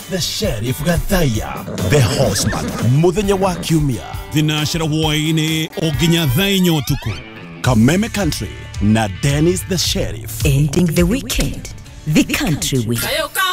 the Sheriff Gathaya, the Horseman, muthenya wa kiumia thinashara hwaini oginya thainyo tuku. Kameme Country na Dennis the Sheriff. Ending the weekend the country way.